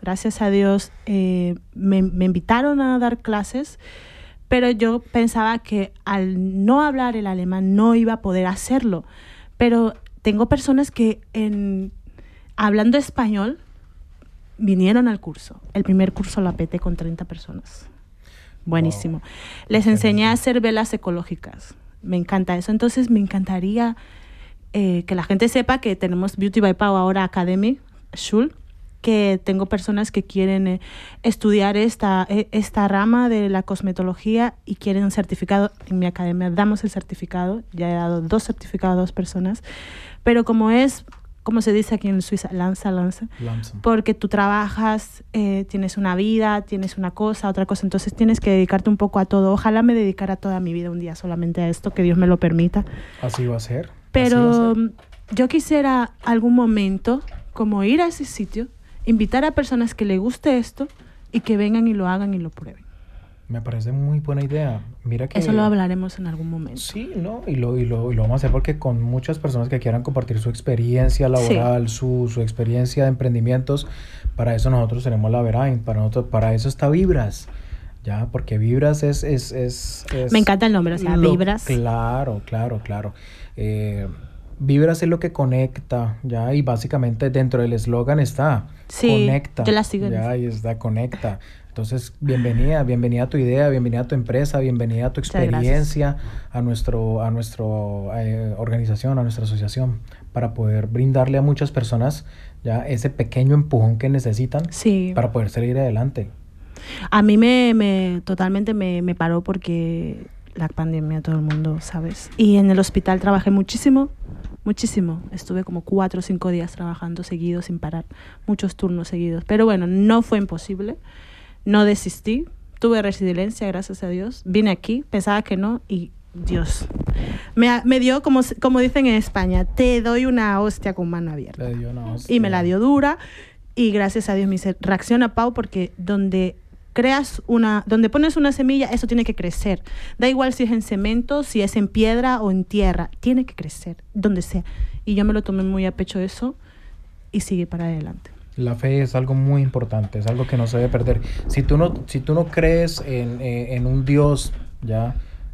Gracias a Dios me invitaron a dar clases, pero yo pensaba que al no hablar el alemán no iba a poder hacerlo. Pero tengo personas que hablando español vinieron al curso. El primer curso lo apeté con 30 personas. Buenísimo. Wow. Les enseñé a hacer velas ecológicas. Me encanta eso. Entonces me encantaría que la gente sepa que tenemos Beauty by Pau ahora Academy, Schul, que tengo personas que quieren estudiar esta rama de la cosmetología y quieren un certificado. En mi academia damos el certificado. Ya he dado 2 certificados a 2 personas. Pero como se dice aquí en Suiza, lanza. Porque tú trabajas, tienes una vida, tienes una cosa, otra cosa, entonces tienes que dedicarte un poco a todo. Ojalá me dedicara toda mi vida un día solamente a esto, que Dios me lo permita. Así va a ser. Pero yo quisiera algún momento como ir a ese sitio, invitar a personas que les guste esto y que vengan y lo hagan y lo prueben. Me parece muy buena idea. Mira que eso lo hablaremos en algún momento. Sí, ¿no? Y lo vamos a hacer porque con muchas personas que quieran compartir su experiencia laboral, sí, su experiencia de emprendimientos, para eso nosotros tenemos la Verain, para eso está Vibras, ¿ya? Porque Vibras es me encanta el nombre, o sea, Vibras. Claro. Vibras es lo que conecta, ¿ya? Y básicamente dentro del eslogan está, sí, conecta. Yo la sigo. Ya, y está, conecta. Entonces, bienvenida a tu idea, bienvenida a tu empresa, bienvenida a tu experiencia, a nuestra organización, a nuestra asociación, para poder brindarle a muchas personas ya ese pequeño empujón que necesitan, sí, para poder salir adelante. A mí totalmente me paró porque la pandemia, todo el mundo, ¿sabes? Y en el hospital trabajé muchísimo. Estuve como 4 o 5 días trabajando seguidos sin parar, muchos turnos seguidos. Pero bueno, no fue imposible. No desistí, tuve resiliencia, gracias a Dios. Vine aquí, pensaba que no y Dios me dio, como dicen en España, te doy una hostia con mano abierta. Le dio una hostia. Y me la dio dura y gracias a Dios me dice, reacciona, Pau, porque donde pones una semilla, eso tiene que crecer. Da igual si es en cemento, si es en piedra o en tierra, tiene que crecer, donde sea. Y yo me lo tomé muy a pecho eso y sigue para adelante. La fe es algo muy importante, es algo que no se debe perder. Si tú no crees en un Dios, ya,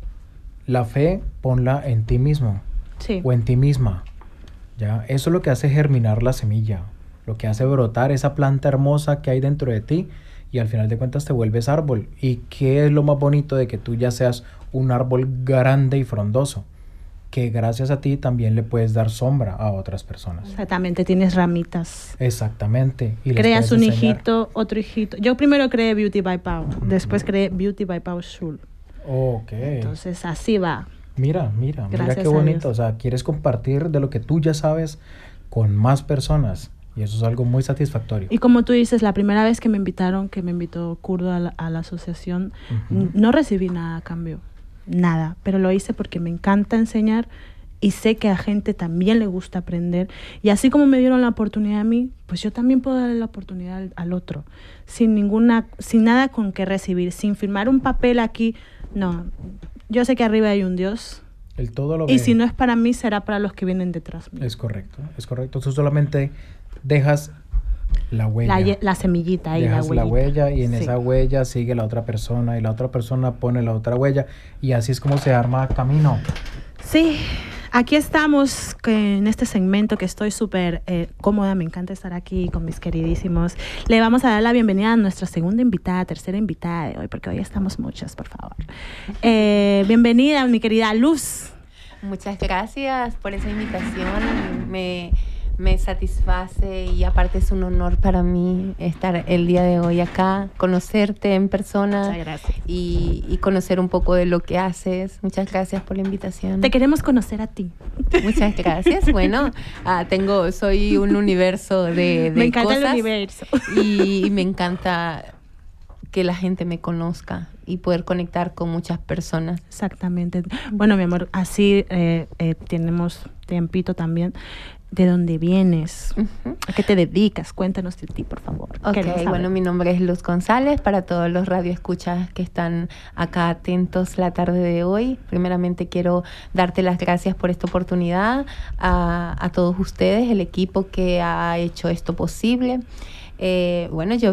la fe ponla en ti mismo, sí, o en ti misma. Ya, eso es lo que hace germinar la semilla, lo que hace brotar esa planta hermosa que hay dentro de ti y al final de cuentas te vuelves árbol. ¿Y qué es lo más bonito de que tú ya seas un árbol grande y frondoso? Que gracias a ti también le puedes dar sombra a otras personas. Exactamente, tienes ramitas. Exactamente. Y creas un hijito, otro hijito. Yo primero creé Beauty by Pau, después creé Beauty by Pau Schul. Ok. Entonces así va. Mira qué bonito. O sea, quieres compartir de lo que tú ya sabes con más personas. Y eso es algo muy satisfactorio. Y como tú dices, la primera vez que me invitó Kurdo a la asociación, no recibí nada a cambio. Nada, pero lo hice porque me encanta enseñar y sé que a gente también le gusta aprender y así como me dieron la oportunidad a mí, pues yo también puedo darle la oportunidad al otro sin nada con que recibir, sin firmar un papel aquí. No, yo sé que arriba hay un Dios. El todo lo y ve. Si no es para mí, será para los que vienen detrás mío. Es correcto. Tú solamente dejas la huella. La semillita ahí, dejas la huella y en sí, esa huella sigue la otra persona y la otra persona pone la otra huella y así es como se arma camino. Sí, aquí estamos en este segmento que estoy súper cómoda, me encanta estar aquí con mis queridísimos. Le vamos a dar la bienvenida a nuestra tercera invitada de hoy, porque hoy estamos muchas, por favor. Bienvenida, mi querida Luz. Muchas gracias por esa invitación, me satisface y aparte es un honor para mí estar el día de hoy acá, conocerte en persona. Muchas gracias. Y conocer un poco de lo que haces. Muchas gracias por la invitación. Te queremos conocer a ti. Muchas gracias. Bueno, soy un universo de me encanta cosas, el universo. Y me encanta que la gente me conozca y poder conectar con muchas personas. Exactamente. Bueno, mi amor, así tenemos tiempito también. ¿De dónde vienes? ¿A qué te dedicas? Cuéntanos de ti, por favor. Ok, bueno, mi nombre es Luz González. Para todos los radioescuchas que están acá atentos la tarde de hoy, primeramente quiero darte las gracias por esta oportunidad, a todos ustedes, el equipo que ha hecho esto posible. Bueno, yo